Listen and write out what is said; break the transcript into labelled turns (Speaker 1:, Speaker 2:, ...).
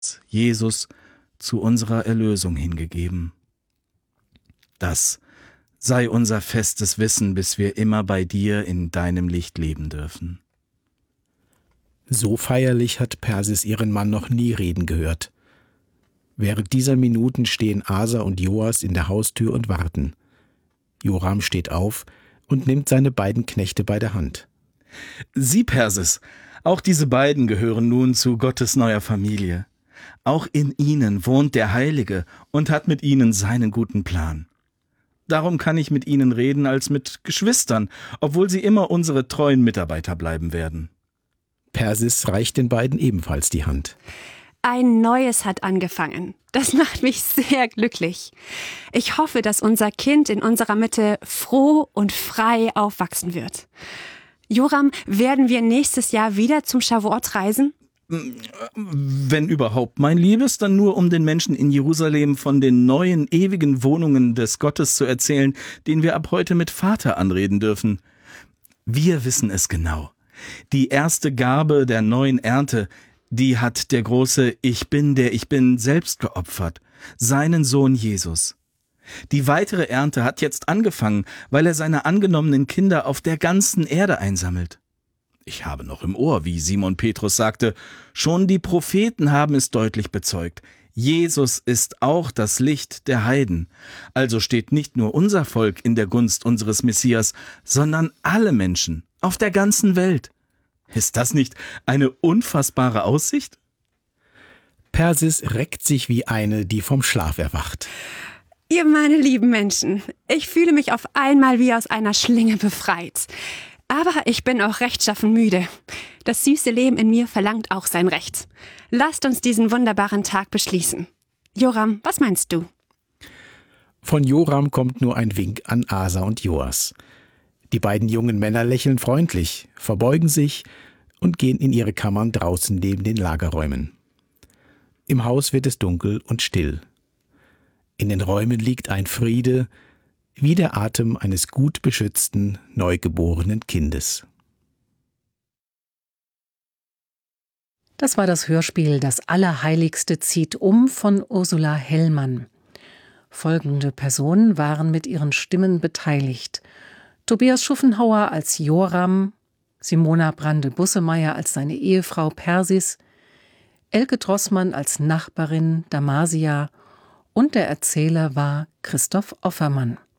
Speaker 1: Jesus, zu unserer Erlösung hingegeben. Das sei unser festes Wissen, bis wir immer bei dir in deinem Licht leben dürfen.
Speaker 2: So feierlich hat Persis ihren Mann noch nie reden gehört. Während dieser Minuten stehen Asa und Joas in der Haustür und warten. Joram steht auf und nimmt seine beiden Knechte bei der Hand.
Speaker 1: Sieh, Persis, auch diese beiden gehören nun zu Gottes neuer Familie. Auch in ihnen wohnt der Heilige und hat mit ihnen seinen guten Plan. Darum kann ich mit ihnen reden als mit Geschwistern, obwohl sie immer unsere treuen Mitarbeiter bleiben werden.
Speaker 2: Persis reicht den beiden ebenfalls die Hand.
Speaker 3: Ein Neues hat angefangen. Das macht mich sehr glücklich. Ich hoffe, dass unser Kind in unserer Mitte froh und frei aufwachsen wird. Joram, werden wir nächstes Jahr wieder zum Shavuot reisen?
Speaker 1: Wenn überhaupt, mein Liebes, dann nur um den Menschen in Jerusalem von den neuen, ewigen Wohnungen des Gottes zu erzählen, den wir ab heute mit Vater anreden dürfen. Wir wissen es genau. Die erste Gabe der neuen Ernte, die hat der große Ich Bin, der Ich Bin selbst geopfert, seinen Sohn Jesus. Die weitere Ernte hat jetzt angefangen, weil er seine angenommenen Kinder auf der ganzen Erde einsammelt. Ich habe noch im Ohr, wie Simon Petrus sagte, schon die Propheten haben es deutlich bezeugt. Jesus ist auch das Licht der Heiden. Also steht nicht nur unser Volk in der Gunst unseres Messias, sondern alle Menschen auf der ganzen Welt. Ist das nicht eine unfassbare Aussicht?
Speaker 2: Persis reckt sich wie eine, die vom Schlaf erwacht.
Speaker 3: Ihr meine lieben Menschen, ich fühle mich auf einmal wie aus einer Schlinge befreit. Aber ich bin auch rechtschaffen müde. Das süße Leben in mir verlangt auch sein Recht. Lasst uns diesen wunderbaren Tag beschließen. Joram, was meinst du?
Speaker 2: Von Joram kommt nur ein Wink an Asa und Joas. Die beiden jungen Männer lächeln freundlich, verbeugen sich und gehen in ihre Kammern draußen neben den Lagerräumen. Im Haus wird es dunkel und still. In den Räumen liegt ein Friede, wie der Atem eines gut beschützten, neugeborenen Kindes.
Speaker 4: Das war das Hörspiel Das Allerheiligste zieht um von Ursula Hellmann. Folgende Personen waren mit ihren Stimmen beteiligt: Tobias Schuffenhauer als Joram, Simona Brande-Bussemeyer als seine Ehefrau Persis, Elke Drossmann als Nachbarin Damasia und der Erzähler war Christoph Offermann.